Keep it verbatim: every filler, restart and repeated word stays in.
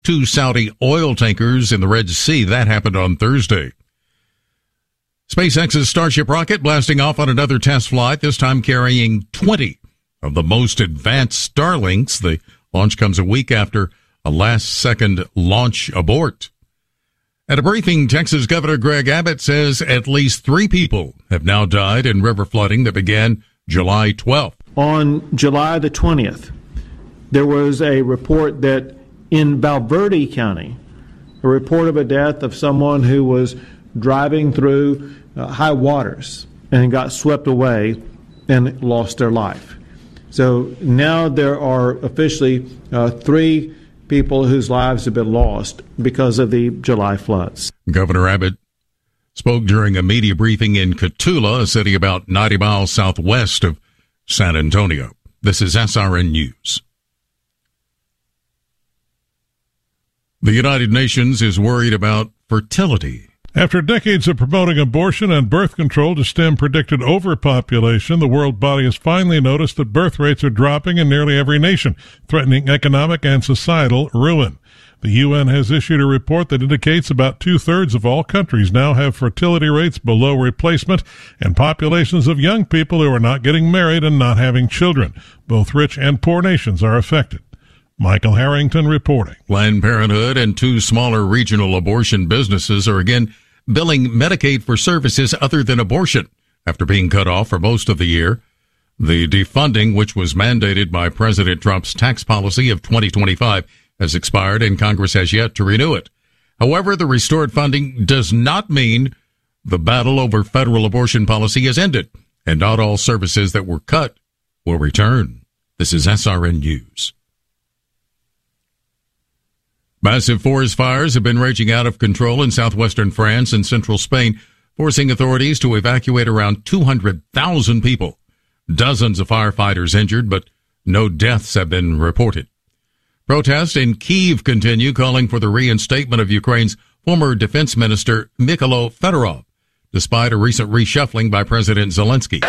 two Saudi oil tankers in the Red Sea. That happened on Thursday. SpaceX's Starship rocket blasting off on another test flight, this time carrying twenty of the most advanced Starlinks. The launch comes a week after a last-second launch abort. At a briefing, Texas Governor Greg Abbott says at least three people have now died in river flooding that began July twelfth. On July the twentieth, there was a report that in Valverde County, a report of a death of someone who was driving through uh, high waters and got swept away and lost their life. So now there are officially uh, three people whose lives have been lost because of the July floods. Governor Abbott spoke during a media briefing in Cotulla, a city about ninety miles southwest of San Antonio. This is S R N News. The United Nations is worried about fertility. After decades of promoting abortion and birth control to stem predicted overpopulation, the world body has finally noticed that birth rates are dropping in nearly every nation, threatening economic and societal ruin. The U N has issued a report that indicates about two-thirds of all countries now have fertility rates below replacement and populations of young people who are not getting married and not having children. Both rich and poor nations are affected. Michael Harrington reporting. Planned Parenthood and two smaller regional abortion businesses are again billing Medicaid for services other than abortion after being cut off for most of the year. The defunding, which was mandated by President Trump's tax policy of twenty twenty-five, has expired and Congress has yet to renew it. However, the restored funding does not mean the battle over federal abortion policy has ended, and not all services that were cut will return. This is S R N News. Massive forest fires have been raging out of control in southwestern France and central Spain, forcing authorities to evacuate around two hundred thousand people. Dozens of firefighters injured, but no deaths have been reported. Protests in Kyiv continue, calling for the reinstatement of Ukraine's former defense minister Mykhailo Fedorov, despite a recent reshuffling by President Zelensky.